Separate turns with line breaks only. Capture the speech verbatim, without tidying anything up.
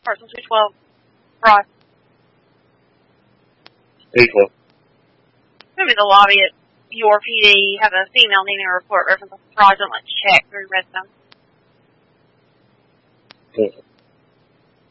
Parcel two twelve, Ross.
Equal.
Maybe the lobby at your P D have a female needing a report reference a fraudulent check through Redstone.
Equal.